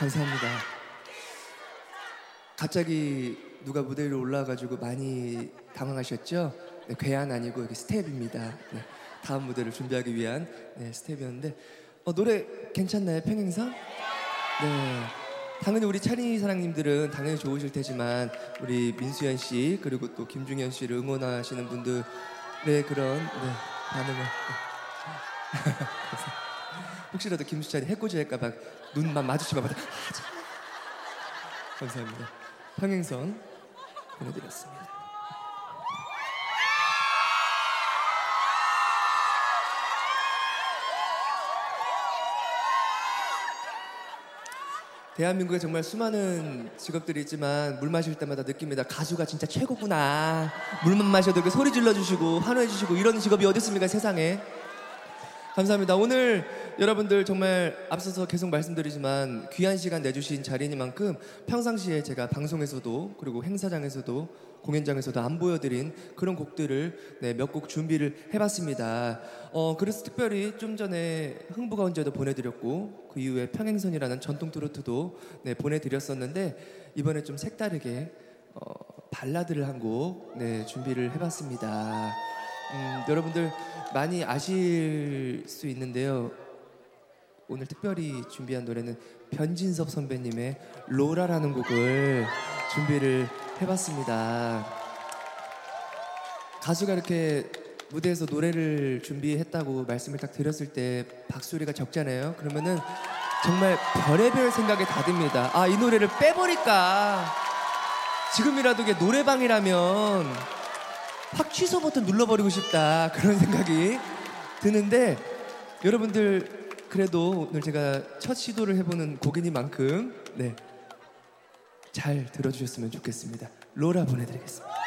감사합니다. 갑자기 누가 무대 위로 올라와가지고 많이 당황하셨죠? 네, 괴한 아니고 여기 스텝입니다. 네, 다음 무대를 준비하기 위한 스텝이었는데 노래 괜찮나요? 평행선? 네. 당연히 우리 찬이 사랑님들은 당연히 좋으실 테지만 우리 민수연 씨 그리고 또 김중현 씨를 응원하시는 분들의 그런 반응을 혹시라도 김수찬이 해코지 할까봐 눈만 마주치면 감사합니다. 평행선 보내드렸습니다. 대한민국에 정말 수많은 직업들이 있지만 물 마실 때마다 느낍니다. 가수가 진짜 최고구나. 물만 마셔도 이렇게 소리 질러주시고 환호해주시고 이런 직업이 어디 있습니까 세상에. 감사합니다. 오늘 여러분들 정말 앞서서 계속 말씀드리지만 귀한 시간 내주신 자리이니만큼 평상시에 제가 방송에서도 그리고 행사장에서도 공연장에서도 안 보여드린 그런 곡들을 몇 곡 준비를 해봤습니다. 그래서 특별히 좀 전에 흥부가 언제도 보내드렸고 그 이후에 평행선이라는 전통 트로트도 보내드렸었는데 이번에 좀 색다르게 발라드를 한 곡 준비를 해봤습니다. 여러분들 많이 아실 수 있는데요. 오늘 특별히 준비한 노래는 변진섭 선배님의 로라라는 곡을 준비를 해봤습니다. 가수가 이렇게 무대에서 노래를 준비했다고 말씀을 딱 드렸을 때 박수리가 적잖아요. 그러면은 정말 별의별 생각이 다 듭니다. 아, 이 노래를 빼버릴까? 지금이라도 이게 노래방이라면 확 취소 버튼 눌러버리고 싶다 그런 생각이 드는데 여러분들 그래도 오늘 제가 첫 시도를 해보는 곡이니만큼 잘 들어주셨으면 좋겠습니다. 로라 보내드리겠습니다.